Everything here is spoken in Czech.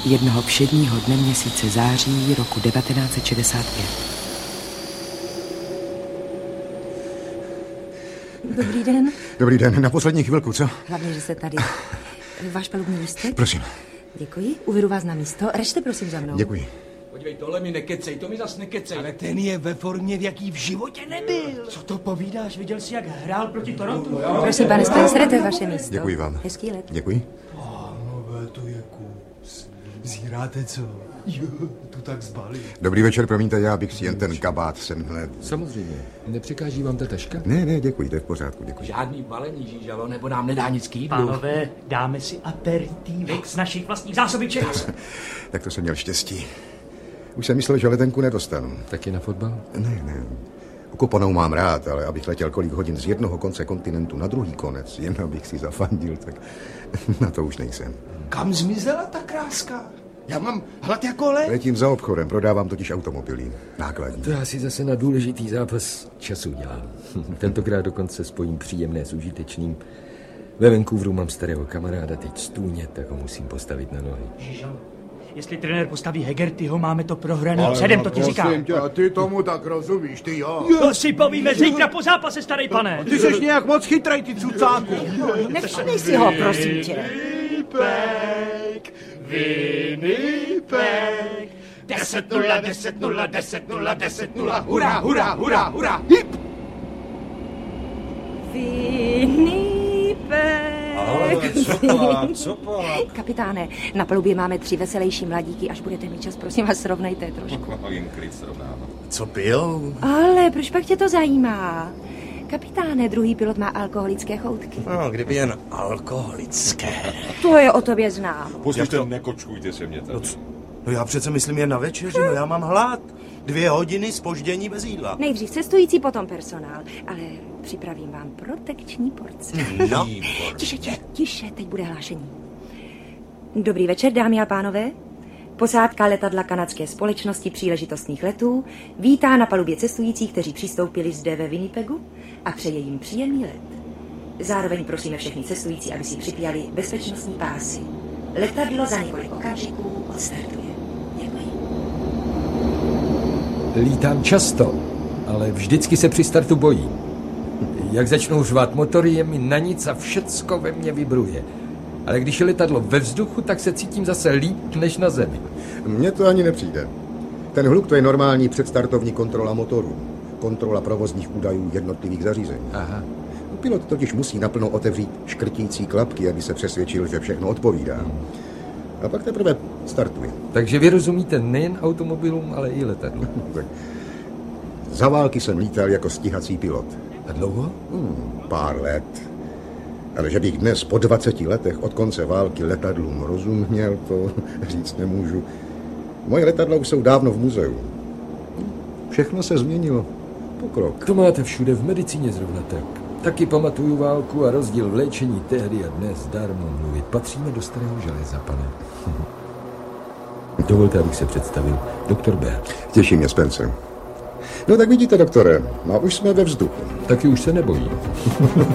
jednoho všedního dne měsíce září roku 1965. Dobrý den. Dobrý den, na poslední chvilku, co? Hlavně, že jste tady. Váš palubní lístek? Prosím. Děkuji, uvedu vás na místo. Režte prosím za mnou. Děkuji. Podívej, tohle mi nekecej, to mi zas nekecej. Ale ten je ve formě, v jaký v životě nebyl. Co to povídáš? Viděl jsi, jak hrál proti Torontu? Prosím, pane Spencer, to je vaše místo. Děkuji vám. Hezký let. Děkuji. Pánové, to je kus. Zíráte co? Jo, tu tak zbalí. Dobrý večer, promiňte, já bych si jen ten kabát semhle... Samozřejmě. Nepřekáží vám ta taška? Ne, děkuji, to je v pořádku, děkuji. Žádný balení, žížalo, nebo nám nedá nic k jídlu. Pánové, dáme si aperitívek z našich vlastních zásobiček. Tak to jsem měl štěstí. Už jsem myslel, že letenku nedostanu. Taky na fotbal? Ne. Kuponou mám rád, ale abych letěl kolik hodin z jednoho konce kontinentu na druhý konec, jen abych si zafandil, tak na to už nejsem. Kam zmizela ta kráska? Já mám hlad jako led. Letím za obchodem, prodávám totiž automobily. Nákladní. To já si zase na důležitý zápas času dělám. Tentokrát dokonce spojím příjemné s užitečným. Ve Vancouveru mám starého kamaráda, teď stůně, tak ho musím postavit na nohy. Žížalo, jestli trenér postaví Hegertyho, máme to prohraný. Předem to ti říkám. A ty tomu tak rozumíš, ty jo. To si povíme zítra po zápase, starý pane. Ty jsi nějak moc chytrej, ty cucáku. Nevšimnej si ho, prosím tě. Winnipeg. 10-0, 10-0, 10-0, 10-0. Hurá, hurá, hurá, hurá. Hip. Winnipeg. Ale co pak? Kapitáne, na palubě máme 3 veselější mladíky, až budete mít čas, prosím vás, srovnejte trošku. Jen klid srovnávat. Co pijou? Ale proč pak tě to zajímá? Kapitáne, druhý pilot má alkoholické choutky. No, kdyby jen alkoholické. To je o tobě znám. Poslyšte, nekočkujte se mě tady. No já přece myslím jen na večeři, no já mám hlad. 2 hodiny zpoždění bez jídla. Nejdřív cestující, potom personál. Ale připravím vám protekční porce. No. Tiše, teď bude hlášení. Dobrý večer, dámy a pánové. Posádka letadla kanadské společnosti příležitostných letů vítá na palubě cestující, kteří přistoupili zde ve Winnipegu a přeje jim příjemný let. Zároveň prosíme všechny cestující, aby si připjali bezpečnostní pásy. Letadlo za několik okamžiků odstartuje. Děkuji. Lítám často, ale vždycky se při startu bojím. Jak začnou řvát motory, je mi na nic a všecko ve mně vibruje. Ale když je letadlo ve vzduchu, tak se cítím zase líp než na zemi. Mně to ani nepřijde. Ten hluk, to je normální předstartovní kontrola motoru. Kontrola provozních údajů jednotlivých zařízení. Aha. Pilot totiž musí naplno otevřít škrtící klapky, aby se přesvědčil, že všechno odpovídá. A pak teprve startuje. Takže vy rozumíte nejen automobilům, ale i letadlům. Za války jsem lítal jako stíhací pilot. A dlouho? Pár let. Ale že bych dnes po 20 letech od konce války letadlům rozuměl, to říct nemůžu. Moje letadla už jsou dávno v muzeu. Všechno se změnilo. Pokrok. To máte všude, v medicíně zrovna tak. Taky pamatuju válku a rozdíl v léčení tehdy a dnes darmo mluvit. Patříme do starého železa, pane. Dovolte, abych se představil. Doktor B. Těší mě, Spencer. No tak vidíte, doktore, a už jsme ve vzduchu. Taky už se nebojím.